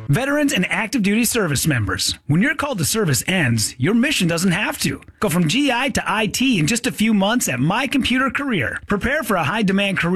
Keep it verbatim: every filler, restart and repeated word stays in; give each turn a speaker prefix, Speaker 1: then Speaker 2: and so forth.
Speaker 1: Veterans and active duty service members, when your call to service ends, your mission doesn't have to. Go from G I to I T in just a few months at My Computer Career. Prepare for a high demand career